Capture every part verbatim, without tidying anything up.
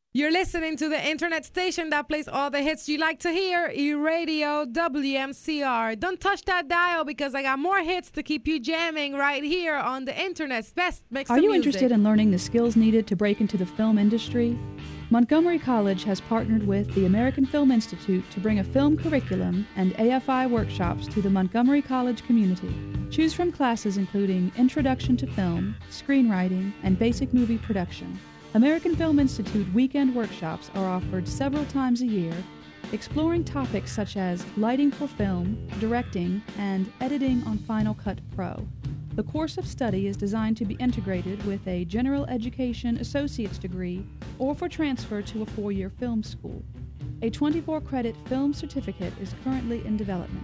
You're listening to the internet station that plays all the hits you like to hear, E-Radio W M C R. Don't touch that dial because I got more hits to keep you jamming right here on the internet's best mix of Are you music. interested in learning the skills needed to break into the film industry? Montgomery College has partnered with the American Film Institute to bring a film curriculum and A F I workshops to the Montgomery College community. Choose from classes including Introduction to Film, Screenwriting, and Basic Movie Production. American Film Institute weekend workshops are offered several times a year, exploring topics such as lighting for film, directing, and editing on Final Cut Pro. The course of study is designed to be integrated with a general education associate's degree or for transfer to a four-year film school. A twenty-four credit film certificate is currently in development.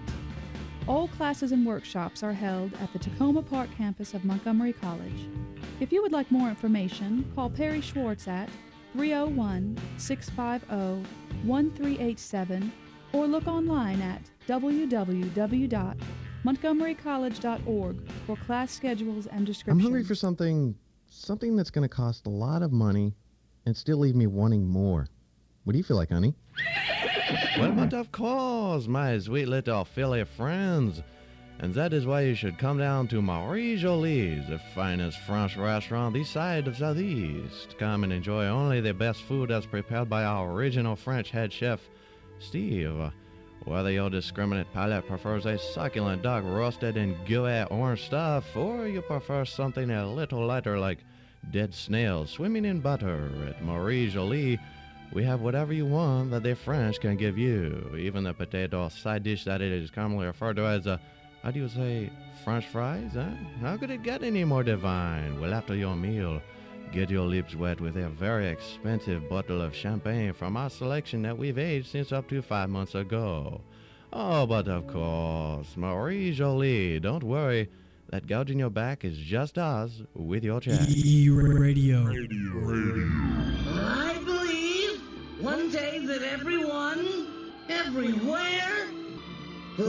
All classes and workshops are held at the Tacoma Park campus of Montgomery College. If you would like more information, call Perry Schwartz at three oh one, six five oh, one three eight seven or look online at w w w dot montgomery college dot org for class schedules and descriptions. I'm hungry for something, something that's going to cost a lot of money and still leave me wanting more. What do you feel like, honey? Well, but of course, my sweet little Philly friends. And that is why you should come down to Marie Jolie's, the finest French restaurant this side of Southeast. Come and enjoy only the best food as prepared by our original French head chef, Steve. Whether your discriminate palate prefers a succulent duck roasted in gooey orange stuff, or you prefer something a little lighter like dead snails swimming in butter, at Marie Jolie, we have whatever you want that the French can give you. Even the potato side dish that it is commonly referred to as a, how do you say, French fries, huh? How could it get any more divine? Well, after your meal, get your lips wet with a very expensive bottle of champagne from our selection that we've aged since up to five months ago. Oh, but of course, Marie Jolie, don't worry. That gouge in your back is just us with your check. E-Radio. I believe one day that everyone, everywhere,